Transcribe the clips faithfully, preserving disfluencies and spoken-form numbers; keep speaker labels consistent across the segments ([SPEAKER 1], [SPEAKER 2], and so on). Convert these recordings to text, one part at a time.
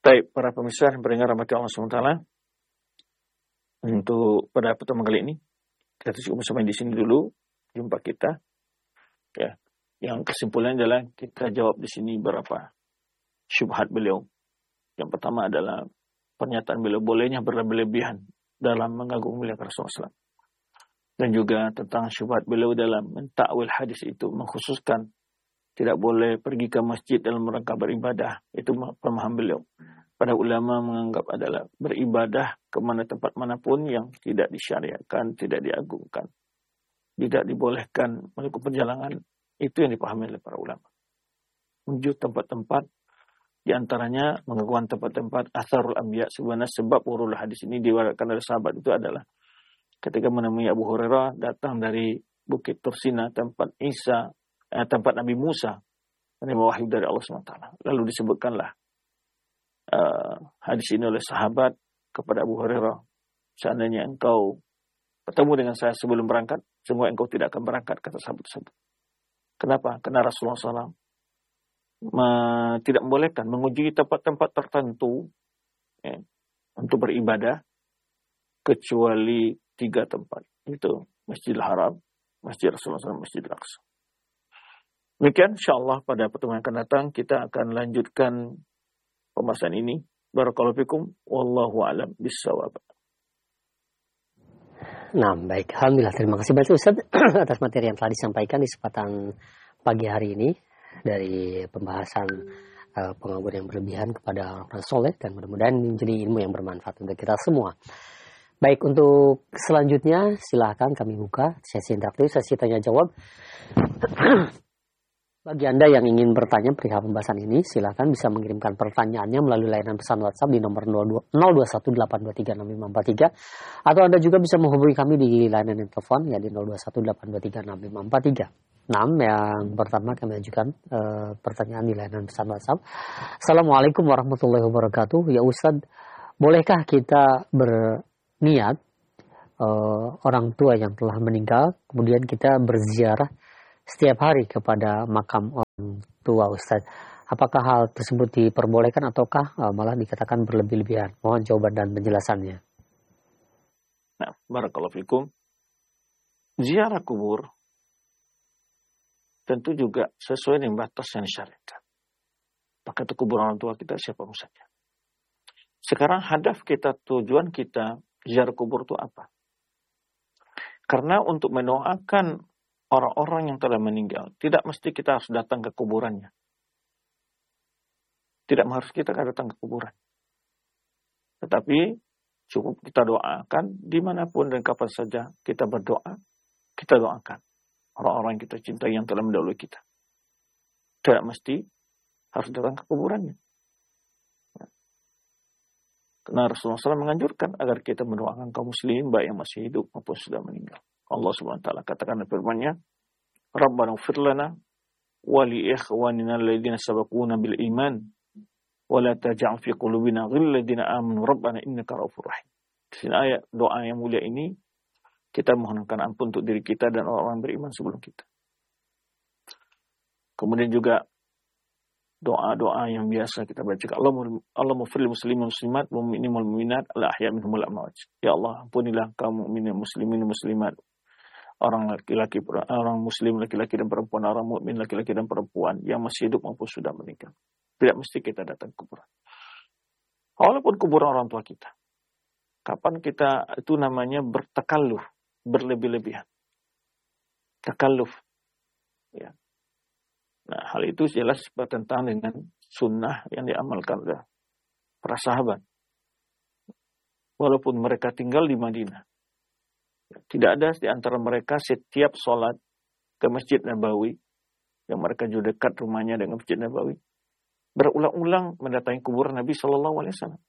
[SPEAKER 1] Baik, para pemirsa dan pendengar rahmati Allah subhanahu wa taala. Untuk pada pertemuan kali ini, kita cukup sampai di sini dulu jumpa kita. Ya, yang kesimpulannya adalah kita jawab di sini beberapa syubhat beliau. Yang pertama adalah pernyataan beliau bolehnya berlebihan dalam mengagungkan mulia Rasulullah sallallahu alaihi wasallam. Dan juga tentang syubhat beliau dalam mentakwil hadis itu, mengkhususkan tidak boleh pergi ke masjid dalam rangka beribadah. Itu pemahaman beliau. Para ulama menganggap adalah beribadah ke mana tempat manapun yang tidak disyariatkan, tidak diagungkan, tidak dibolehkan melakukan perjalanan. Itu yang dipahami oleh para ulama. Menuju tempat-tempat, diantaranya mengagukan tempat-tempat atharul anbiya. Sebenarnya sebab urul hadis ini diwariskan oleh sahabat itu adalah ketika menemui Abu Hurairah datang dari Bukit Tursina, tempat Isa, eh, tempat Nabi Musa menerima wahyu dari Allah subhanahu wa taala. Lalu disebutkanlah uh, hadis ini oleh sahabat kepada Abu Hurairah, seandainya engkau bertemu dengan saya sebelum berangkat, semua engkau tidak akan berangkat, kata sahabat tersebut. Kenapa? Karena Rasulullah sallallahu alaihi wasallam tidak membolehkan mengunjungi tempat-tempat tertentu ya, untuk beribadah kecuali tiga tempat. Itu Masjidil Haram, Masjid Rasulullah sallallahu alaihi wasallam, Masjidil Aqsa. Demikian insyaallah pada pertemuan yang akan datang kita akan lanjutkan pembahasan ini. Barakallahu fikum, wallahu a'lam bissawab.
[SPEAKER 2] Nah, baik. Alhamdulillah, terima kasih banyak Ustaz atas materi yang telah disampaikan di kesempatan pagi hari ini dari pembahasan uh, pengagungan yang berlebihan kepada orang soleh, dan mudah-mudahan menjadi ilmu yang bermanfaat untuk kita semua. Baik, untuk selanjutnya silakan kami buka sesi interaktif, sesi tanya jawab. Bagi Anda yang ingin bertanya perihal pembahasan ini, silakan bisa mengirimkan pertanyaannya melalui layanan pesan WhatsApp di nomor nol dua satu delapan dua tiga enam lima empat tiga, atau Anda juga bisa menghubungi kami di layanan telepon ya di nol dua satu delapan dua tiga enam lima empat tiga. Nah, yang pertama kami ajukan uh, pertanyaan di layanan pesan WhatsApp. Assalamualaikum warahmatullahi wabarakatuh. Ya Ustaz, bolehkah kita berniat uh, orang tua yang telah meninggal, kemudian kita berziarah setiap hari kepada makam orang tua Ustaz? Apakah hal tersebut diperbolehkan ataukah uh, malah dikatakan berlebih-lebihan? Mohon jawaban dan penjelasannya.
[SPEAKER 1] Nah, barakallahu fikum. Ziarah kubur tentu juga sesuai dengan batas yang disyariatkan. Maka itu kubur orang tua kita siapa saja. Sekarang hadaf kita, tujuan kita ziarah kubur itu apa? Karena untuk mendoakan orang-orang yang telah meninggal, tidak mesti kita harus datang ke kuburannya. Tidak harus kita datang ke kuburan. Tetapi cukup kita doakan dimanapun dan kapan saja kita berdoa, kita doakan orang-orang yang kita cintai yang telah mendahului kita. Tidak mesti harus datang ke kuburannya. Karena Rasulullah shallallahu alaihi wasallam menganjurkan agar kita mendoakan kaum muslimin baik yang masih hidup maupun sudah meninggal. Allah subhanahu wa ta'ala katakan firman-Nya, Rabbana ighfir lana wa li ikhwanina alladziina sabaquna bil iman wa la taj'al fi qulubina ghillan ladzina amanu rabbana innaka ra'ufur rahim. Di sini ayat doa yang mulia ini kita mohonkan ampun untuk diri kita dan orang-orang beriman sebelum kita. Kemudian juga doa-doa yang biasa kita baca, Allahumma ighfir lil muslimin muslimat wal mu'minin wal mu'minat al ahya' minhum wal amwat. Ya Allah, ampunilah kaum mukminin muslimin muslimat, orang laki-laki, orang muslim laki-laki dan perempuan, orang mukmin laki-laki dan perempuan yang masih hidup maupun sudah meninggal. Tidak mesti kita datang ke kuburan. Walaupun kuburan orang tua kita. Kapan kita itu namanya bertakalluf, berlebih-lebihan. Takalluf. Ya. Nah, hal itu jelas bertentangan dengan sunnah yang diamalkan oleh para sahabat. Walaupun mereka tinggal di Madinah, tidak ada di antara mereka setiap sholat ke Masjid Nabawi, yang mereka juga dekat rumahnya dengan Masjid Nabawi, berulang-ulang mendatangi kuburan Nabi Shallallahu Alaihi Wasallam.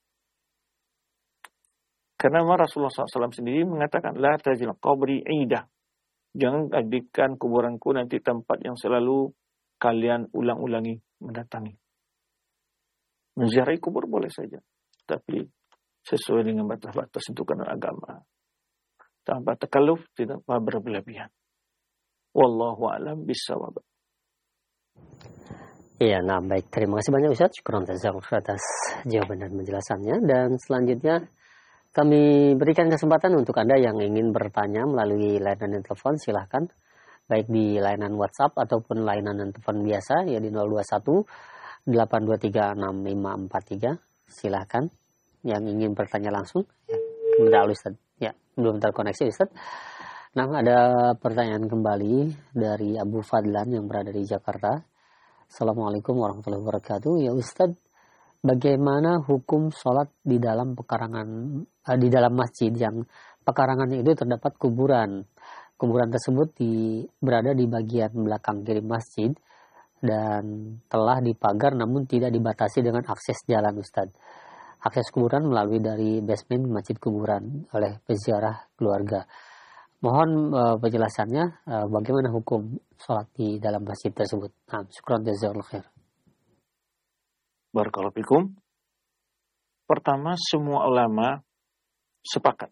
[SPEAKER 1] Karena Rasulullah shallallahu alaihi wasallam sendiri mengatakan, La tajil qabri idah. Jangan jadikan kuburanku nanti tempat yang selalu kalian ulang-ulangi mendatangi. Menziarahi kubur boleh saja, tapi sesuai dengan batas-batas tentukan agama. Tanpa takalluf, tidak berlebihan. Wallahu a'lam bissawab.
[SPEAKER 2] Iya, nah baik. Terima kasih banyak Ustaz. Syukron atas jawaban dan penjelasannya. Dan selanjutnya kami berikan kesempatan untuk Anda yang ingin bertanya melalui layanan telepon, silahkan. Baik di layanan WhatsApp ataupun layanan telepon biasa, ya di nol dua satu delapan dua tiga enam lima empat tiga. Silahkan. Yang ingin bertanya langsung. Ya, bentar Ustaz. Ya, belum terkoneksi Ustaz. Nah, ada pertanyaan kembali dari Abu Fadlan yang berada di Jakarta. Assalamualaikum warahmatullahi wabarakatuh. Ya Ustadz, bagaimana hukum sholat di dalam pekarangan, eh, di dalam masjid yang pekarangannya itu terdapat kuburan. Kuburan tersebut di, berada di bagian belakang kiri masjid dan telah dipagar namun tidak dibatasi dengan akses jalan Ustadz. Akses kuburan melalui dari basement masjid kuburan oleh peziarah keluarga. Mohon uh, penjelasannya uh, bagaimana hukum sholat di dalam masjid tersebut. Nah, syukran jazakallahu khair.
[SPEAKER 1] Barakallahu fikum. Pertama, semua ulama sepakat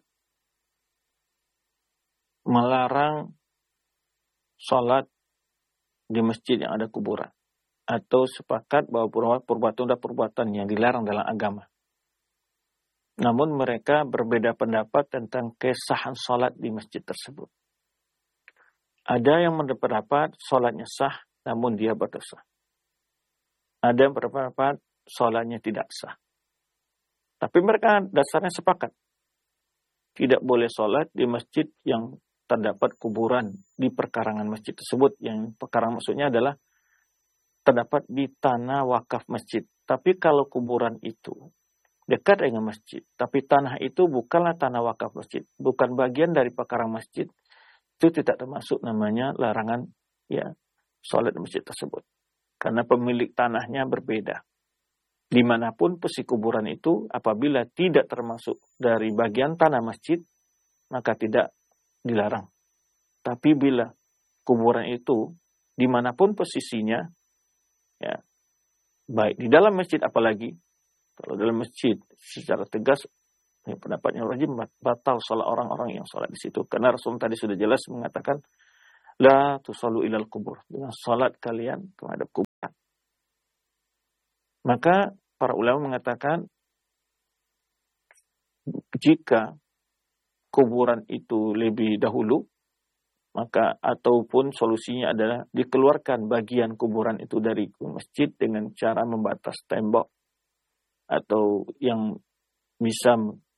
[SPEAKER 1] melarang sholat di masjid yang ada kuburan, atau sepakat bahwa perbuatan-perbuatan yang dilarang dalam agama. Namun mereka berbeda pendapat tentang kesahan sholat di masjid tersebut. Ada yang berpendapat sholatnya sah, namun dia berdosa. Ada yang berpendapat sholatnya tidak sah. Tapi mereka dasarnya sepakat. Tidak boleh sholat di masjid yang terdapat kuburan di perkarangan masjid tersebut. Yang perkarangan maksudnya adalah terdapat di tanah wakaf masjid. Tapi kalau kuburan itu dekat dengan masjid, tapi tanah itu bukanlah tanah wakaf masjid, bukan bagian dari perkarang masjid, itu tidak termasuk namanya larangan ya sholat di masjid tersebut. Karena pemilik tanahnya berbeda. Dimanapun posisi kuburan itu, apabila tidak termasuk dari bagian tanah masjid, maka tidak dilarang. Tapi bila kuburan itu dimanapun posisinya, ya baik di dalam masjid apalagi, kalau dalam masjid secara tegas, ya, pendapatnya rajim batal sholat orang-orang yang sholat di situ. Karena Rasul tadi sudah jelas mengatakan, la tusallu ilal kubur. Dengan sholat kalian terhadap kuburan. Maka para ulama mengatakan, jika kuburan itu lebih dahulu, maka ataupun solusinya adalah dikeluarkan bagian kuburan itu dari masjid dengan cara membatas tembok, atau yang bisa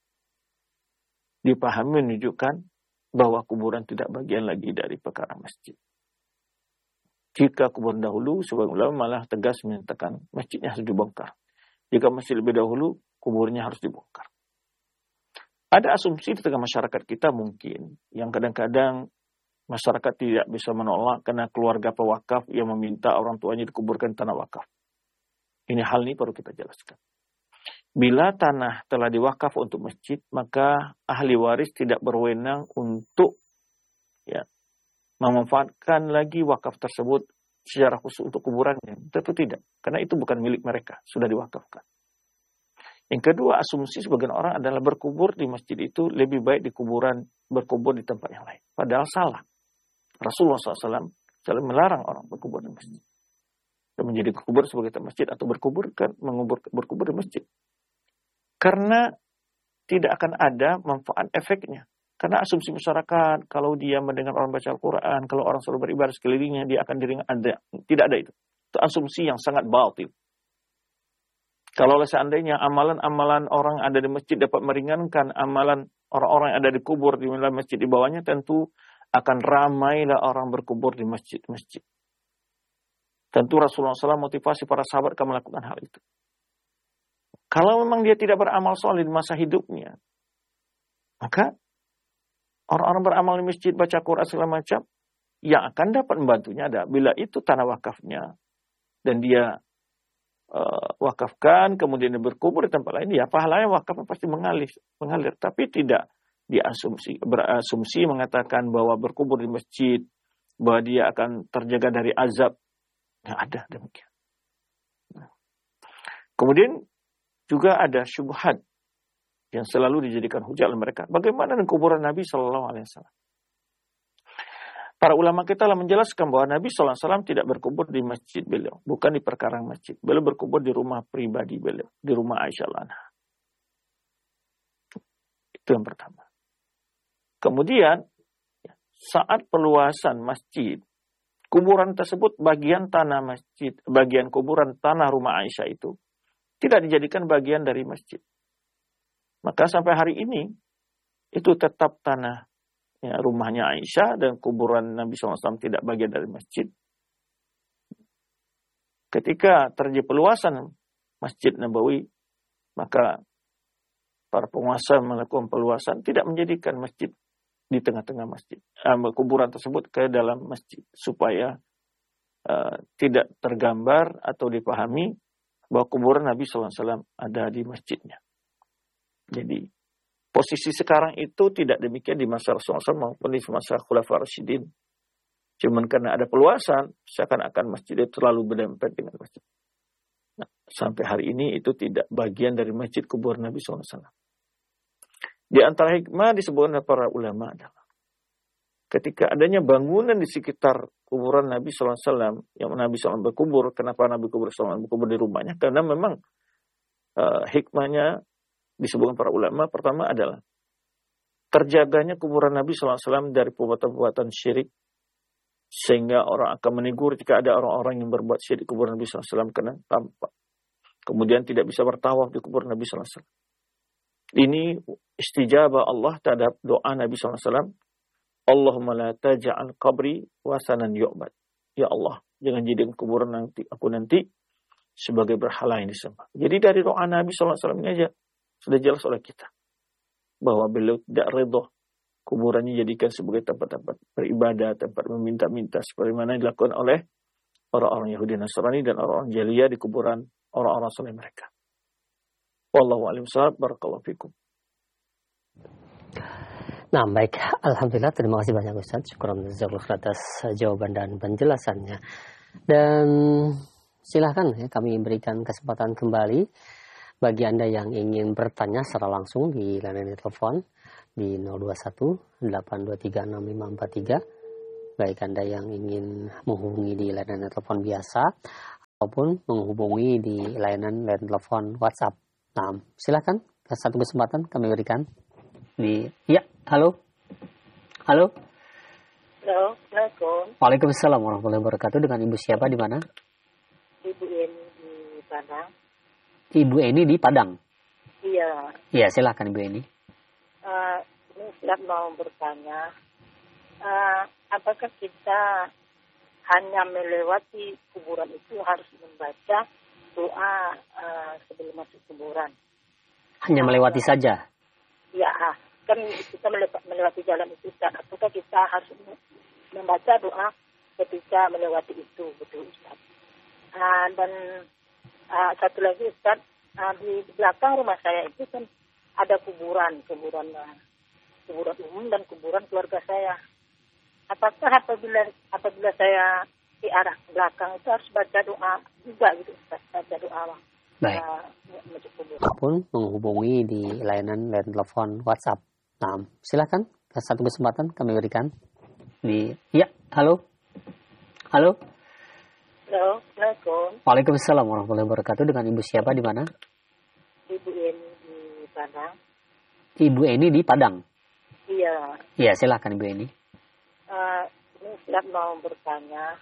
[SPEAKER 1] dipahami menunjukkan bahwa kuburan tidak bagian lagi dari perkara masjid. Jika kuburan dahulu, sebagian ulama malah tegas menyatakan masjidnya harus dibongkar. Jika masjid lebih dahulu, kuburnya harus dibongkar. Ada asumsi di tengah masyarakat kita mungkin, yang kadang-kadang masyarakat tidak bisa menolak karena keluarga pewakaf yang meminta orang tuanya dikuburkan di tanah wakaf. Ini hal ini perlu kita jelaskan. Bila tanah telah diwakaf untuk masjid, maka ahli waris tidak berwenang untuk ya, memanfaatkan lagi wakaf tersebut secara khusus untuk kuburannya. Tentu tidak, karena itu bukan milik mereka, sudah diwakafkan. Yang kedua, asumsi sebagian orang adalah berkubur di masjid itu lebih baik di kuburan, berkubur di tempat yang lain. Padahal salah. Rasulullah shallallahu alaihi wasallam selalu melarang orang berkubur di masjid. Dan menjadi kubur sebagai tempat masjid atau berkubur, mengubur, berkubur di masjid. Karena tidak akan ada manfaat efeknya. Karena asumsi masyarakat, kalau dia mendengar orang baca Al-Quran, kalau orang selalu beribadah sekelilingnya, dia akan diringan. Ada. Tidak ada itu. Itu asumsi yang sangat batil. Kalau seandainya amalan-amalan orang ada di masjid dapat meringankan amalan orang-orang yang ada di kubur di masjid di bawahnya, tentu akan ramailah orang berkubur di masjid-masjid. Tentu Rasulullah shallallahu alaihi wasallam motivasi para sahabat akan melakukan hal itu. Kalau memang dia tidak beramal soleh di masa hidupnya, maka orang-orang beramal di masjid, baca Quran segala macam, yang akan dapat membantunya ada bila itu tanah wakafnya dan dia uh, wakafkan, kemudian dia berkubur di tempat lain, ya pahalanya wakafnya pasti mengalir, mengalir. Tapi tidak diasumsi, berasumsi mengatakan bahwa berkubur di masjid, bahwa dia akan terjaga dari azab. Nggak ada demikian. Nah. Kemudian juga ada syubhat yang selalu dijadikan hujah oleh mereka. Bagaimana dengan kuburan Nabi Shallallahu Alaihi Wasallam? Para ulama kita telah menjelaskan bahwa Nabi shallallahu alaihi wasallam tidak berkubur di masjid beliau, bukan di perkarang masjid. Beliau berkubur di rumah pribadi beliau, di rumah Aisyah anha. Itu yang pertama. Kemudian saat perluasan masjid, kuburan tersebut bagian tanah masjid, bagian kuburan tanah rumah Aisyah itu tidak dijadikan bagian dari masjid. Maka sampai hari ini itu tetap tanah ya, rumahnya Aisyah dan kuburan Nabi shallallahu alaihi wasallam tidak bagian dari masjid. Ketika terjadi perluasan Masjid Nabawi, maka para penguasa melakukan perluasan tidak menjadikan masjid di tengah-tengah masjid, eh, kuburan tersebut ke dalam masjid supaya uh, tidak tergambar atau dipahami bahwa kuburan Nabi shallallahu alaihi wasallam ada di masjidnya. Jadi posisi sekarang itu tidak demikian di masa Rasulullah shallallahu alaihi wasallam maupun di masa Khulafaur Rasyidin. Cuman karena ada perluasan, seakan-akan masjid itu terlalu berdempet dengan masjid. Nah, sampai hari ini itu tidak bagian dari masjid kuburan Nabi shallallahu alaihi wasallam. Di antara hikmah disebutkan oleh para ulama adalah ketika adanya bangunan di sekitar kuburan Nabi shallallahu alaihi wasallam, yang Nabi shallallahu alaihi wasallam berkubur, kenapa Nabi kubur shallallahu alaihi wasallam berkubur di rumahnya? Karena memang uh, hikmahnya disebutkan para ulama, pertama adalah terjaganya kuburan Nabi shallallahu alaihi wasallam dari perbuatan-perbuatan syirik, sehingga orang akan menegur jika ada orang-orang yang berbuat syirik kuburan Nabi shallallahu alaihi wasallam kena tampak. Kemudian tidak bisa bertawaf di kuburan Nabi shallallahu alaihi wasallam. Ini istijabah Allah terhadap doa Nabi shallallahu alaihi wasallam. Allahumma la taj'al qabri wasanan yu'bad. Ya Allah, jangan jadikan kuburan nanti aku nanti sebagai berhala yang disembah. Jadi dari doa Nabi shallallahu alaihi wasallam ini aja sudah jelas oleh kita bahwa beliau tidak ridho kuburannya jadikan sebagai tempat-tempat beribadah, tempat meminta-minta seperti mana dilakukan oleh orang-orang Yahudi Nasrani dan orang-orang jahiliyah di kuburan orang-orang saleh mereka. Wallahu a'lam bishawab. Barakallahu fikum.
[SPEAKER 2] Nah, baik. Alhamdulillah, terima kasih banyak Ustaz. Syukuran jazakallahu atas jawaban dan penjelasannya. Dan silahkan ya, kami berikan kesempatan kembali bagi Anda yang ingin bertanya secara langsung di layanan telepon di nol dua satu delapan dua tiga enam lima empat tiga. Baik Anda yang ingin menghubungi di layanan telepon biasa ataupun menghubungi di layanan layanan telepon WhatsApp. Nah, silakan satu kesempatan kami berikan di ya, halo. Halo.
[SPEAKER 3] Halo, Assalamualaikum.
[SPEAKER 2] Waalaikumsalam warahmatullahi wabarakatuh. Dengan Ibu siapa di mana?
[SPEAKER 3] Ibu Eni di Padang.
[SPEAKER 2] Ibu Eni di Padang.
[SPEAKER 3] Iya.
[SPEAKER 2] Iya, silakan Ibu Eni.
[SPEAKER 3] Uh, ini saya mau bertanya, uh, apakah kita hanya melewati kuburan itu harus membaca doa uh, sebelum masuk kuburan?
[SPEAKER 2] Hanya melewati uh, saja?
[SPEAKER 3] Ya, kan kita melewati jalan itu, Ustaz. Apakah kita harus membaca doa ketika melewati itu, betul Ustaz? Uh, dan uh, satu lagi Ustaz, uh, di belakang rumah saya itu kan ada kuburan, kuburan uh, kuburan umum dan kuburan keluarga saya. Apakah apabila apabila saya di arah belakang itu harus baca doa juga gitu Ustaz, baca doa
[SPEAKER 2] baik.
[SPEAKER 3] Uh,
[SPEAKER 2] Apapun menghubungi di layanan layanan telepon WhatsApp. Nah, silakan satu kesempatan kami berikan di ya, halo. Halo.
[SPEAKER 3] Halo, Assalamualaikum.
[SPEAKER 2] Waalaikumsalam warahmatullahi wabarakatuh. Dengan Ibu siapa di mana?
[SPEAKER 3] Ibu Eni di Padang.
[SPEAKER 2] Ibu Eni di Padang.
[SPEAKER 3] Iya.
[SPEAKER 2] Iya, silakan Ibu Eni.
[SPEAKER 3] Uh, ini saya mau bertanya,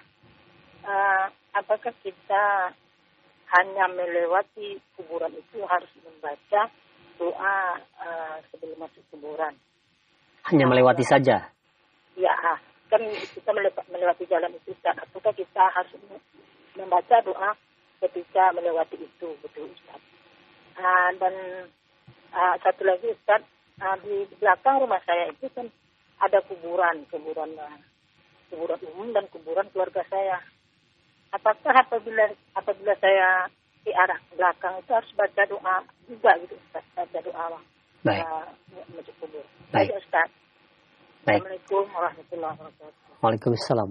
[SPEAKER 3] uh, apakah kita hanya melewati kuburan itu harus membaca doa uh, sebelum masuk kuburan?
[SPEAKER 2] Hanya melewati saja?
[SPEAKER 3] Ya, kan kita melewati jalan itu, Ustaz. Apakah kita harus membaca doa ketika melewati itu, betul Ustaz? Uh, dan uh, satu lagi Ustaz, uh, di belakang rumah saya itu kan ada kuburan, kuburan uh, kuburan umum dan kuburan keluarga saya. Apakah apabila apabila saya di arah belakang itu harus baca doa juga gitu Ustaz, baca doa
[SPEAKER 2] baik.
[SPEAKER 3] Uh, masuk kubur.
[SPEAKER 2] Baik
[SPEAKER 3] Ustaz.
[SPEAKER 2] Baik.
[SPEAKER 3] Assalamualaikum warahmatullahi wabarakatuh.
[SPEAKER 2] Waalaikumsalam.